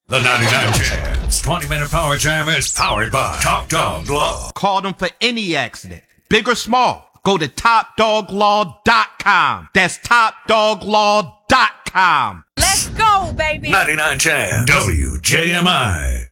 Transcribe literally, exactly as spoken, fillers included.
The ninety-nine Chance twenty minute Power Jam is powered by Top Dog Law. Call them for any accident, big or small. Go to top dog law dot com. That's top dog law dot com. Let's go, baby. ninety-nine Chance W J M I.